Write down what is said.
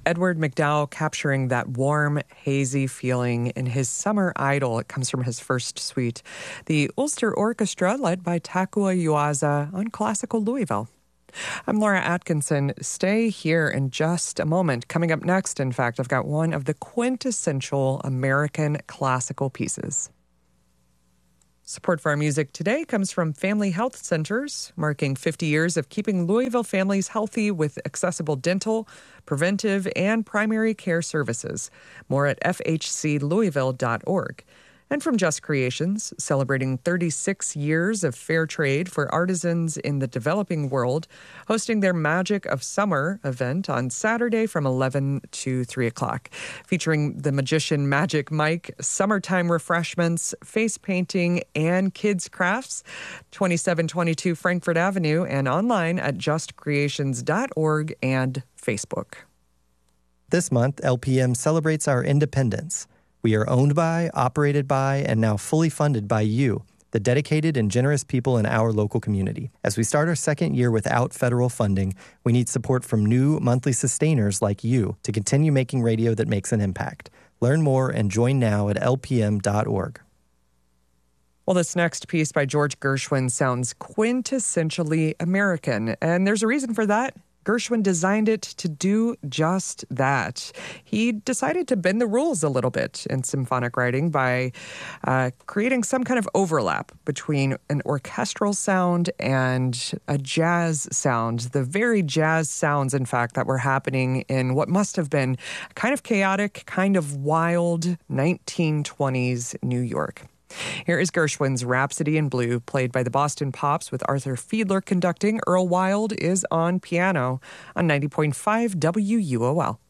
Edward MacDowell capturing that warm, hazy feeling in his Summer Idol. It comes from his first suite. The Ulster Orchestra, led by Takua Yuasa on Classical Louisville. I'm Laura Atkinson. Stay here in just a moment. Coming up next, in fact, I've got one of the quintessential American classical pieces. Support for our music today comes from Family Health Centers, marking 50 years of keeping Louisville families healthy with accessible dental, preventive, and primary care services. More at fhclouisville.org. And from Just Creations, celebrating 36 years of fair trade for artisans in the developing world, hosting their Magic of Summer event on Saturday from 11 to 3 o'clock, featuring the magician Magic Mike, summertime refreshments, face painting, and kids' crafts. 2722 Frankfort Avenue and online at justcreations.org and Facebook. This month, LPM celebrates our independence. We are owned by, operated by, and now fully funded by you, the dedicated and generous people in our local community. As we start our second year without federal funding, we need support from new monthly sustainers like you to continue making radio that makes an impact. Learn more and join now at lpm.org. Well, this next piece by George Gershwin sounds quintessentially American, and there's a reason for that. Gershwin designed it to do just that. He decided to bend the rules a little bit in symphonic writing by creating some kind of overlap between an orchestral sound and a jazz sound. The very jazz sounds, in fact, that were happening in what must have been kind of chaotic, kind of wild 1920s New York. Here is Gershwin's Rhapsody in Blue, played by the Boston Pops with Arthur Fiedler conducting. Earl Wild is on piano on 90.5 WUOL.